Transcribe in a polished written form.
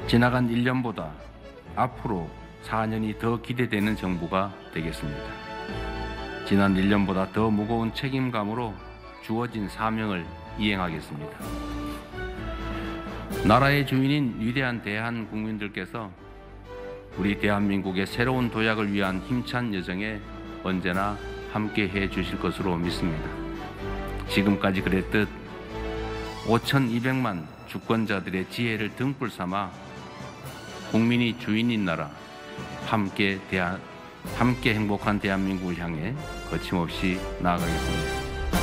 지나간 1년보다 앞으로 4년이 더 기대되는 정부가 되겠습니다. 지난 1년보다 더 무거운 책임감으로 주어진 사명을 이행하겠습니다. 나라의 주인인 위대한 대한국민들께서 우리 대한민국의 새로운 도약을 위한 힘찬 여정에 언제나 함께해 주실 것으로 믿습니다. 지금까지 그랬듯 5,200만 주권자들의 지혜를 등불 삼아 국민이 주인인 나라, 함께 행복한 대한민국을 향해 거침없이 나아가겠습니다.